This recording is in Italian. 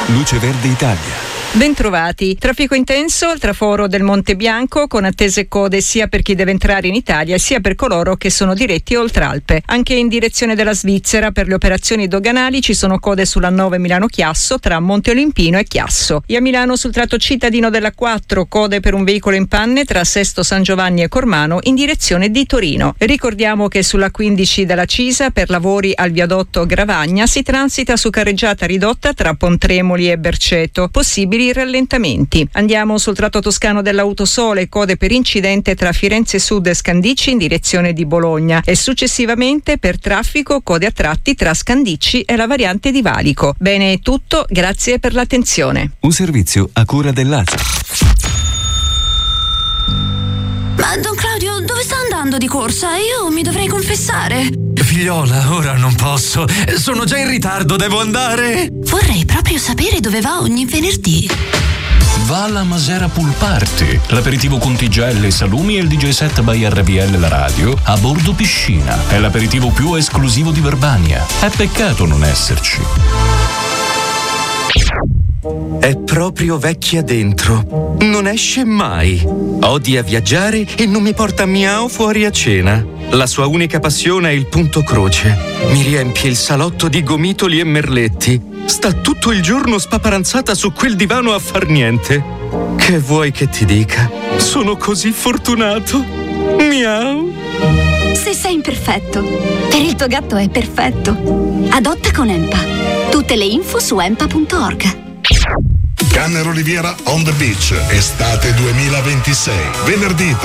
Luce Verde Italia. Bentrovati. Traffico intenso al traforo del Monte Bianco, con attese code sia per chi deve entrare in Italia sia per coloro che sono diretti oltre Alpe. Anche in direzione della Svizzera per le operazioni doganali ci sono code sulla 9 Milano-Chiasso tra Monte Olimpino e Chiasso. E a Milano sul tratto cittadino della 4 code per un veicolo in panne tra Sesto San Giovanni e Cormano in direzione di Torino. Ricordiamo che sulla 15 della Cisa per lavori al viadotto Gravagna si transita su carreggiata ridotta tra Pontremoli e Berceto. Possibili rallentamenti. Andiamo sul tratto toscano dell'Autosole, code per incidente tra Firenze Sud e Scandicci in direzione di Bologna, e successivamente per traffico code a tratti tra Scandicci e la variante di Valico. Bene, è tutto, grazie per l'attenzione. Un servizio a cura dell'ACI. Ma Don Claudio, dove sta andando di corsa? Io mi dovrei confessare. Figliola, ora non posso. Sono già in ritardo, devo andare. Vorrei proprio sapere dove va ogni venerdì. Va alla Masera Pool Party, l'aperitivo con tigelle e salumi e il DJ set by RPL La Radio a bordo piscina. È l'aperitivo più esclusivo di Verbania. È peccato non esserci. È proprio vecchia dentro. Non esce mai. Odia viaggiare e non mi porta miau fuori a cena. La sua unica passione è il punto croce. Mi riempie il salotto di gomitoli e merletti. Sta tutto il giorno spaparanzata su quel divano a far niente. Che vuoi che ti dica? Sono così fortunato. Miau. Se sei imperfetto, per il tuo gatto è perfetto. Adotta con Empa. Tutte le info su empa.org. Canner Oliviera on the Beach, estate 2026. Venerdì